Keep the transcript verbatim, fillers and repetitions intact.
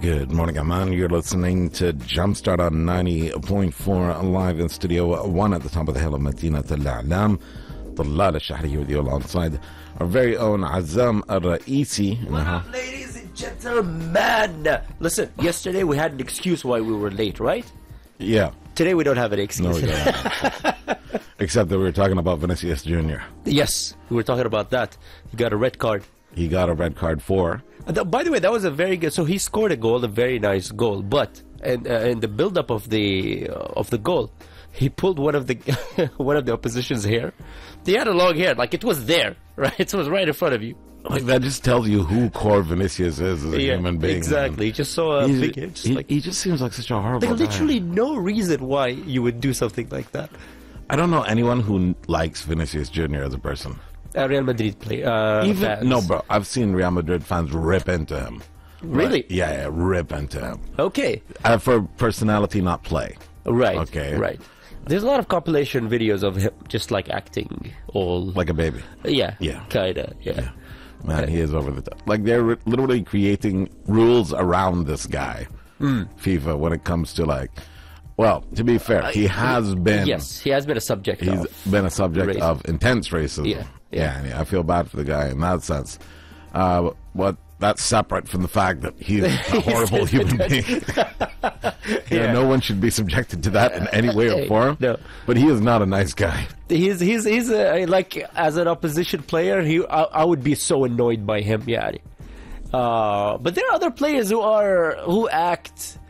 Good morning, Amman. You're listening to Jumpstart on ninety point four live in Studio one at the top of the hill of Medina Al-A'lam. Talal Al-Shahri with you alongside our very own Azam Al-Raisi. What up, ladies and gentlemen? Listen, yesterday we had an excuse why we were late, right? Yeah. Today we don't have an excuse. No, we don't. Except that we were talking about Vinicius Junior Yes, we were talking about that. He got a red card. He got a red card for... Uh, th- by the way, that was a very good... So he scored a goal, a very nice goal. But in, uh, in the build-up of the uh, of the goal, he pulled one of the one of the opposition's hair. He had a long hair, like it was there, right? It was right in front of you. Like, that just tells you who core Vinicius is as a Yeah, human being. exactly. He just saw a He's- big hair. Just he, like, he just seems like such a horrible there's guy. literally no reason why you would do something like that. I don't know anyone who likes Vinicius Junior as a person. Uh, Real Madrid play. Uh, Even fans. no, bro. I've seen Real Madrid fans rip into him. Really? Like, yeah, yeah, rip into him. Okay. Uh, for personality, not play. Right. Okay. Right. There's a lot of compilation videos of him just like acting all. Like a baby. Yeah. Yeah. Kinda. Yeah. Man, he is over the top. Like, they're ri- literally creating rules around this guy, Hmm. FIFA, when it comes to, like, well, to be fair, he has been, Yes, he has been a subject. he's of been a subject racism. of intense racism. Yeah, yeah. yeah, I feel bad for the guy in that sense. Uh, but that's separate from the fact that he's a horrible human being. You know, Yeah. no one should be subjected to that in any way or Hey, form. no. But he is not a nice guy. He's he's he's a, like as an opposition player, he I, I would be so annoyed by him. Yeah. Uh, but there are other players who are who act